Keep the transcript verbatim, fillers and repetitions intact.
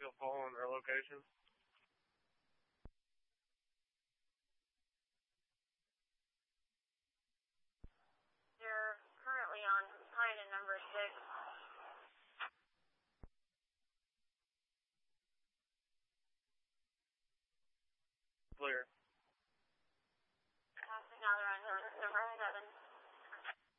still following our location? You're currently on Pine and number six. Clear. Passing now they're on number seven.